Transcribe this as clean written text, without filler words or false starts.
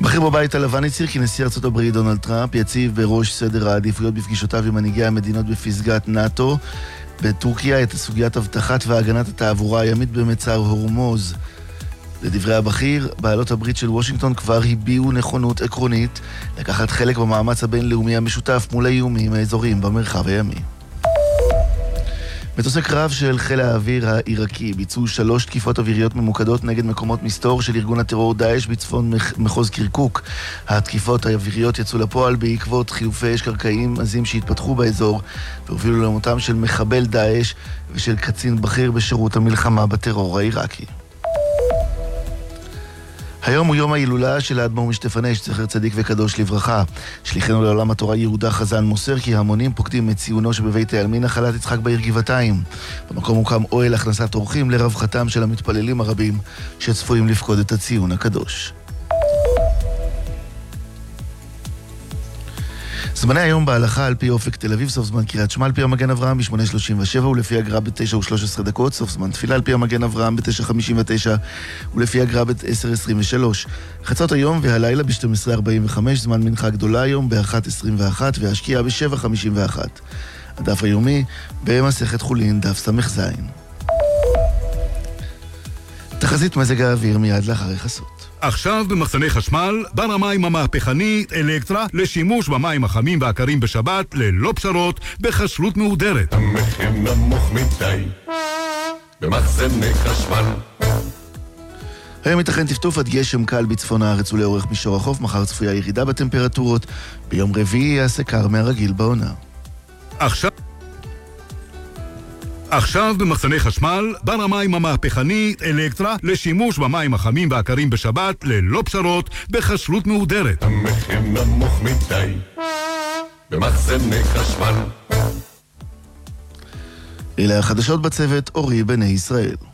בכיר בבית הלבן הצהיר כי נשיא ארצות הברית דונלד טראמפ יציב בראש סדר העדיפויות בפגישותיו עם מנהיגי המדינות בפסגת נאט"ו בטורקיה את סוגיית הבטחת והגנת התעבורה הימית במצר הורמוז. לדברי הבכיר, בעלות הברית של וושינגטון כבר הביעו נכונות עקרונית לקחת חלק במאמץ הבינלאומי המשותף מול האיומים האזוריים במרחב הימי. מטוסי קרב של חיל האוויר העיראקי ביצעו 3 תקיפות אוויריות ממוקדות נגד מקומות מסתור של ארגון הטרור דאעש בצפון מחוז קירקוק. התקיפות האוויריות יצאו לפועל בעקבות חילופי אש קרקעיים עזים שהתפתחו באזור והובילו למותם של מחבל דאעש ושל קצין בכיר בשירות המלחמה בטרור העיראקי. היום הוא יום ההילולה של האדמו"ר משטפנש, זכר צדיק וקדוש לברכה. שליחנו לעולם התורה יהודה חזן מוסר כי המונים פוקדים את ציונו שבבית העלמין נחלת יצחק בעיר גבעתיים. במקום הוקם אוהל הכנסת אורחים לרווחתם של המתפללים הרבים שצפויים לפקוד את הציון הקדוש. זמני היום בהלכה על פי אופק תל אביב, סוף זמן קריאת שמע על פי המגן אברהם ב-8:37 ולפי הגר"א ב-9:13, סוף זמן תפילה על פי המגן אברהם ב-9:59 ולפי הגר"א ב-10:23. חצות היום והלילה ב-12:45, זמן מנחה גדולה היום ב-1:21 והשקיעה ב-7:51. הדף היומי במסכת חולין, דף ס"ז. תחזית מזג האוויר מיד לאחרי חסות. עכשיו במחסני חשמל, בר המים המהפכני אלקטרה לשימוש במים החמים והקרים בשבת ללא פשרות בכשרות מהודרת. המחיר נמוך מדי במחסני חשמל. היום ייתכן טפטוף עד גשם קל בצפון הארץ ולאורך מישור החוף. מחר צפויה ירידה בטמפרטורות. ביום רביעי יעשה קר מהרגיל בעונה. עכשיו במחסני חשמל, בר המים המהפכני אלקטרה לשימוש במים החמים והקרים בשבת ללא פשרות בכשרות מהודרת. המחיר נמוך מדי במחסני חשמל. אלה החדשות בצוות אורי בני ישראל.